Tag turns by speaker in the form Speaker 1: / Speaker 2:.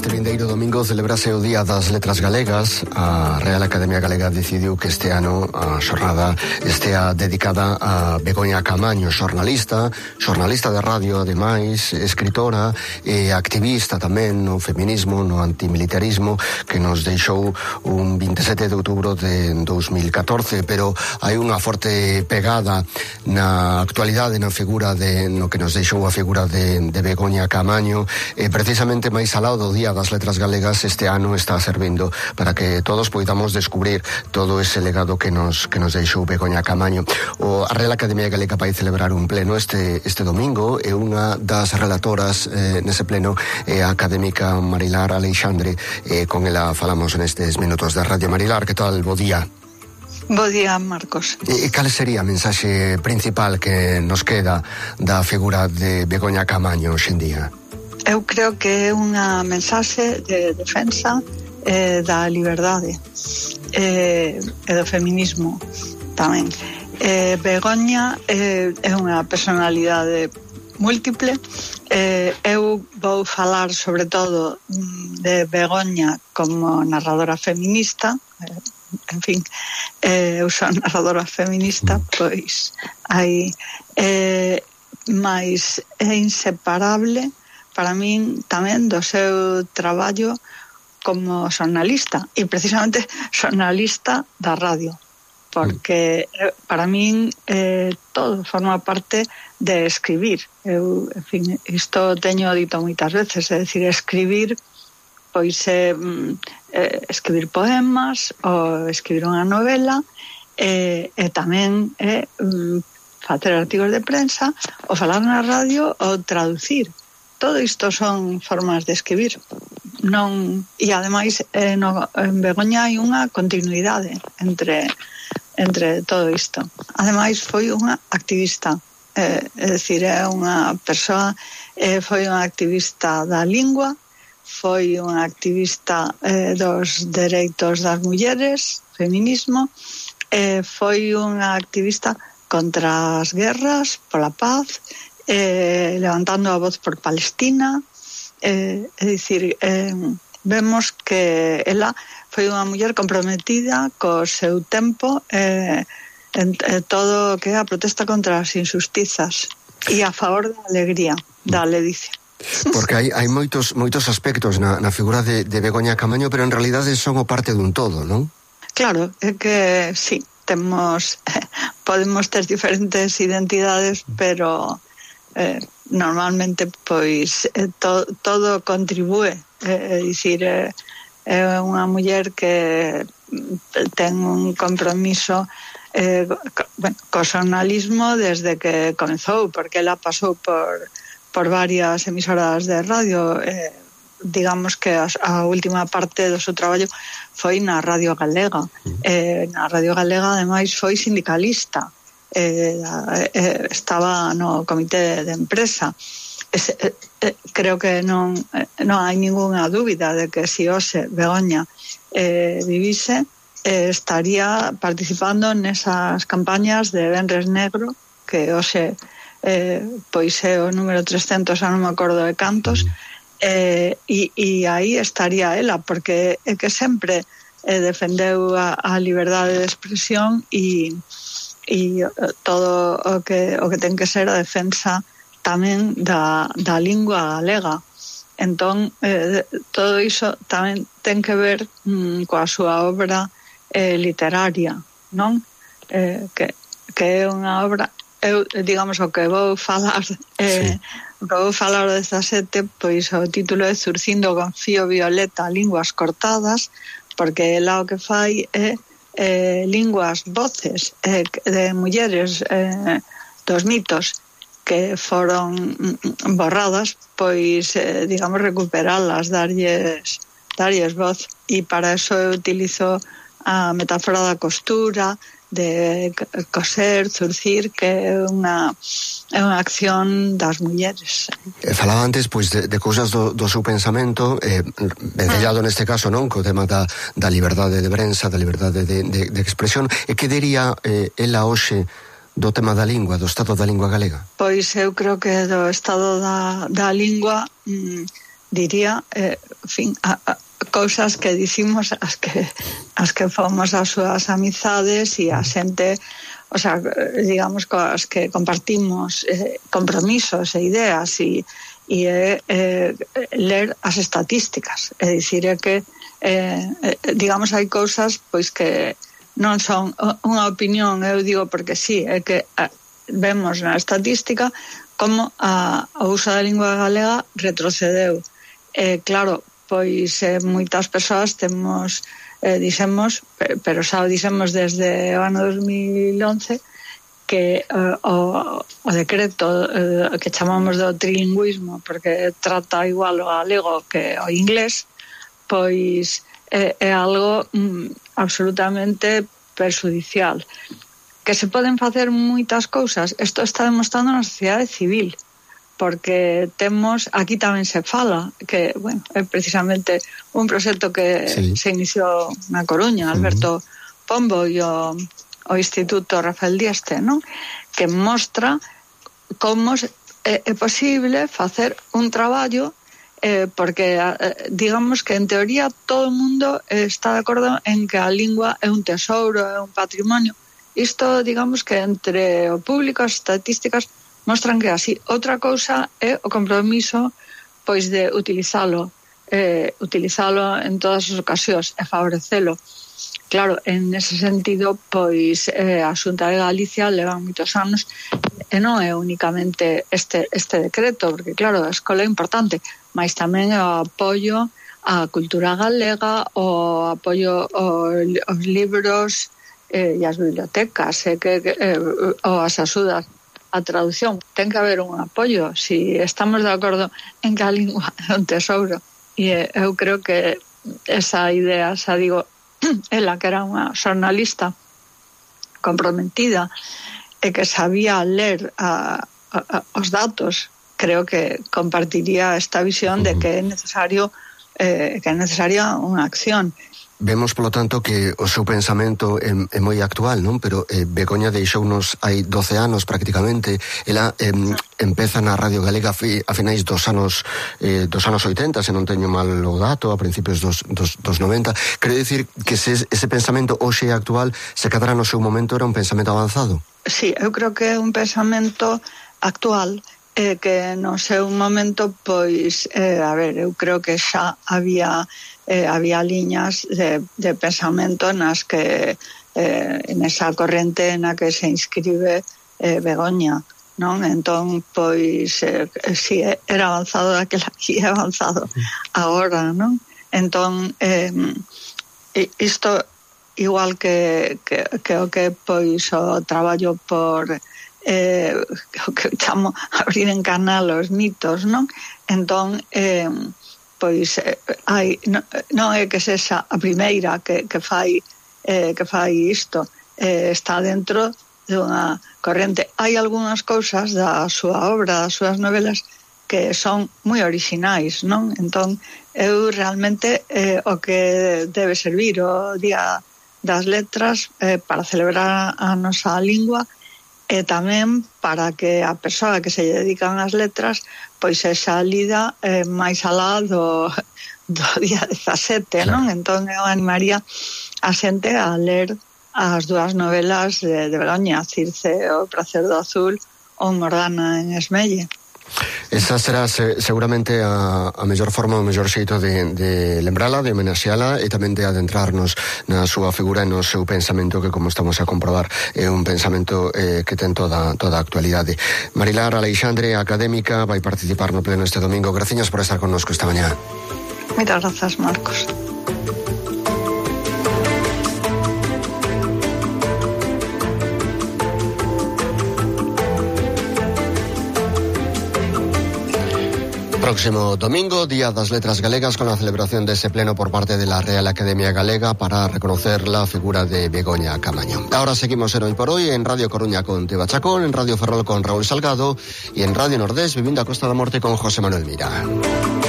Speaker 1: Este vindeiro domingo celebrase o Día das Letras Galegas. A Real Academia Galega decidiu que este ano a xornada estea dedicada a Begoña Camaño, xornalista de radio, ademais, escritora e activista tamén no feminismo, no antimilitarismo, que nos deixou un 27 de outubro de 2014, pero hai unha forte pegada na actualidade, na figura no que nos deixou a figura de Begoña Camaño, e precisamente máis alá do Día das Letras Galegas este ano está servindo para que todos poidamos descubrir todo ese legado que nos deixou Begoña Camaño. A Real Academia Galega vai celebrar un pleno este domingo, e unha das relatoras nese pleno é a académica Marilar Aleixandre, e con ela falamos nestes minutos de Radio Marilar. Que tal? Bo día.
Speaker 2: Bo día, Marcos.
Speaker 1: E cal sería a mensaxe principal que nos queda da figura de Begoña Camaño hoxe en día?
Speaker 2: Eu creo que é unha mensaxe de defensa da liberdade e do feminismo tamén. Begoña é unha personalidade múltiple. Eu vou falar sobre todo de Begoña como narradora feminista. En fin, eu son narradora feminista, pois aí máis é inseparable para min tamén do seu traballo como xornalista, e precisamente xornalista da radio, porque para min todo forma parte de escribir. Eu, en fin, isto teño dito moitas veces, é dicir, escribir pois é escribir poemas ou escribir unha novela, e tamén é facer artigos de prensa ou falar na radio ou traducir. Todo isto son formas de escribir. Non, e ademais en Begoña hai unha continuidade entre todo isto. Ademais foi unha activista, é dicir, é unha persoa, foi unha activista da lingua, foi unha activista dos dereitos das mulleres, feminismo, foi unha activista contra as guerras, pola paz, levantando a voz por Palestina. É dicir, vemos que ela foi unha muller comprometida co seu tempo en todo o que é a protesta contra as injustizas e a favor da alegría, da ledicia.
Speaker 1: Porque hai moitos aspectos na figura de Begoña Camaño, pero en realidade son o parte dun todo, non?
Speaker 2: Claro, é que sí, podemos ter diferentes identidades, pero normalmente pois todo contribúe. É dicir, é unha muller que ten un compromiso co xornalismo desde que comezou, porque ela pasou por varias emisoras de radio. Digamos que a última parte do seu traballo foi na Radio Galega. Na Radio Galega, ademais, foi sindicalista. Estaba no comité de empresa. Creo que non hai ningunha dúbida de que se hoxe Begoña vivise, estaría participando nesas campañas de Venres Negro, que hoxe pois é o número 300, xa non me acordo de cantos, e aí estaría ela, porque é que sempre defendeu a liberdade de expresión e todo o que ten que ser a defensa tamén da lingua galega. Entón, todo iso tamén ten que ver coa súa obra literaria, non? Que é unha obra, digamos, o que vou falar o que vou falar o 17, pois o título é Zurcindo con fío violeta, linguas cortadas, porque ela o que fai é linguas, voces de mulleres dos mitos que foron borradas, pois, digamos, recuperalas, darlles voz, e para eso eu utilizo a metáfora da costura, de coser, zurcir, que é unha acción das mulleres.
Speaker 1: Falaba antes pois de cousas do seu pensamento, vencellado neste caso, non, co tema da liberdade de prensa, da liberdade de expresión. E que diría ela hoxe do tema da lingua, do estado da lingua galega?
Speaker 2: Pois eu creo que do estado da lingua diría, en fin, cousas que dicimos as que fomos as súas amizades e a xente, o sea, digamos, coas que compartimos compromisos e ideas e ler as estatísticas, é dicir, que digamos, hai cousas pois que non son unha opinión, eu digo porque sí, é que vemos na estatística como o uso da lingua galega retrocedeu. Claro, pois moitas persoas temos, dixemos, pero xa o dixemos desde o ano 2011, que o decreto que chamamos do trilingüismo, porque trata igual o galego que o inglés, pois é algo absolutamente perjudicial. Que se poden facer moitas cousas, isto está demostrando na sociedade civil, porque temos, aquí tamén se fala, que, bueno, é precisamente un proxecto que se iniciou na Coruña, Alberto Pombo e o Instituto Rafael Dieste, non? Que mostra como é posible facer un traballo, porque digamos que en teoría todo o mundo está de acordo en que a lingua é un tesouro, é un patrimonio. Isto, digamos que entre o público, as estatísticas mostran que así. Outra cousa é o compromiso pois de utilizalo en todas as ocasións e favorecelo. Claro, en ese sentido, pois a Xunta de Galicia leva moitos anos e non é únicamente este decreto, porque claro, a escola é importante, mas tamén é o apoio á cultura galega, o apoio aos libros e as bibliotecas, ou as axudas a traducción. Ten que haber un apoio si estamos de acordo en que a lingua é un tesouro. E eu creo que esa idea, xa digo, ela que era unha xornalista comprometida e que sabía ler os datos, creo que compartiría esta visión de que é necesaria unha acción.
Speaker 1: Vemos, polo tanto, que o seu pensamento é moi actual, non? Pero Begoña deixounos hai 12 anos prácticamente. Ela empeza na Radio Galega a finais dos anos 80, se non teño mal o dato, a principios dos 90. Quero dicir que ese pensamento hoxe actual, se cadra no seu momento, era un pensamento avanzado?
Speaker 2: Sí, eu creo que é un pensamento actual, que no seu momento, pois, eu creo que xa había liñas de pensamento nas que nesa corrente na que se inscribe Begoña, non? Entón, pois, si era avanzado daquela que é avanzado agora, non? Entón, isto igual que o que pois o traballo por o que chamo abrir en canal os mitos, non? Entón, pois non é que sexa a primeira que fai isto, está dentro dunha corrente. Hai algunhas cousas da súa obra, das súas novelas, que son moi orixinais, non? Entón, eu realmente o que debe servir o Día das Letras para celebrar a nosa lingua e tamén para que a persoa que se dedican ás letras pois sexa lida máis alá do día 17, non? Entón eu animaría a xente a ler as dúas novelas de Begoña, Circe, O prazer do azul ou Morgana en Esmelle.
Speaker 1: Esa será seguramente a mellor forma, o mellor xeito de lembrala, de homenaxeala e tamén de adentrarnos na súa figura e no seu pensamento, que como estamos a comprobar é un pensamento que ten toda a actualidade. Marilar Aleixandre, académica, vai participar no pleno este domingo. Graciñas por estar connosco esta mañá.
Speaker 2: Moitas grazas, Marcos.
Speaker 1: Próximo domingo, Día das Letras Galegas, con la celebración de ese pleno por parte de la Real Academia Galega para reconocer la figura de Begoña Camaño. Ahora seguimos en Hoy por Hoy, en Radio Coruña con Teba Chacón, en Radio Ferrol con Raúl Salgado y en Radio Nordés, Vivindo a Costa da Morte con José Manuel Mira.